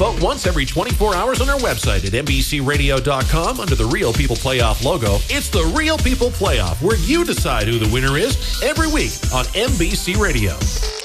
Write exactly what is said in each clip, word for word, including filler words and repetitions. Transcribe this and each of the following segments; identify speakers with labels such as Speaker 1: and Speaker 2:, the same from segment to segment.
Speaker 1: Vote once every twenty-four hours on our website at N B C radio dot com under the Real People Playoff logo. It's the Real People Playoff, where you decide who the winner is every week on N B C Radio.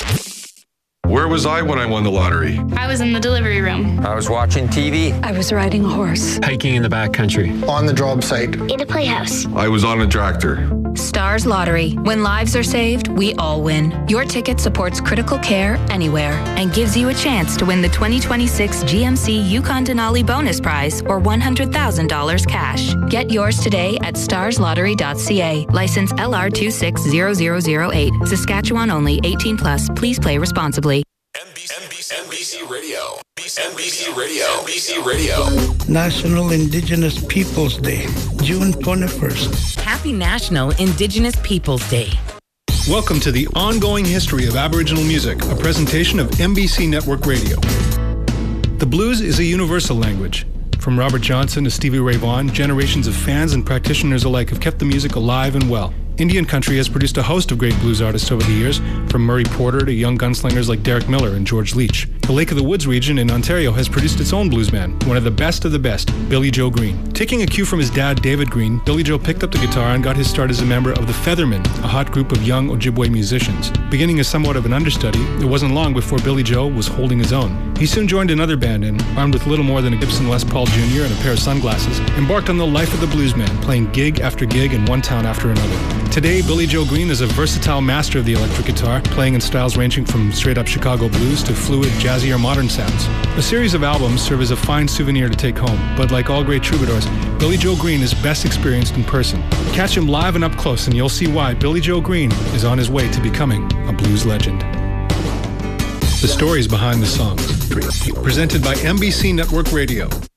Speaker 2: Where was I when I won the lottery?
Speaker 3: I was in the delivery room.
Speaker 4: I was watching T V.
Speaker 5: I was riding a horse.
Speaker 6: Hiking in the backcountry.
Speaker 7: On the job site.
Speaker 8: In a playhouse.
Speaker 2: I was on a tractor.
Speaker 9: Stars Lottery. When lives are saved, we all win. Your ticket supports critical care anywhere and gives you a chance to win the twenty twenty-six G M C Yukon Denali bonus prize or one hundred thousand dollars cash. Get yours today at stars lottery dot c a. License L R two six zero zero zero eight. Saskatchewan only. eighteen plus. Please play responsibly.
Speaker 1: N B C Radio. N B C Radio. N B C Radio.
Speaker 10: National Indigenous Peoples Day, June twenty-first.
Speaker 11: Happy National Indigenous Peoples Day.
Speaker 12: Welcome to the ongoing history of Aboriginal music, a presentation of N B C Network Radio. The blues is a universal language. From Robert Johnson to Stevie Ray Vaughan, generations of fans and practitioners alike have kept the music alive and well. Indian country has produced a host of great blues artists over the years, from Murray Porter to young gunslingers like Derek Miller and George Leach. The Lake of the Woods region in Ontario has produced its own bluesman, one of the best of the best, Billy Joe Green. Taking a cue from his dad, David Green, Billy Joe picked up the guitar and got his start as a member of the Feathermen, a hot group of young Ojibwe musicians. Beginning as somewhat of an understudy, it wasn't long before Billy Joe was holding his own. He soon joined another band and, armed with little more than a Gibson Les Paul Junior and a pair of sunglasses, embarked on the life of the bluesman, playing gig after gig in one town after another. Today, Billy Joe Green is a versatile master of the electric guitar, playing in styles ranging from straight-up Chicago blues to fluid, jazzier modern sounds. A series of albums serve as a fine souvenir to take home, but like all great troubadours, Billy Joe Green is best experienced in person. Catch him live and up close and you'll see why Billy Joe Green is on his way to becoming a blues legend. The stories behind the songs. Presented by N B C Network Radio.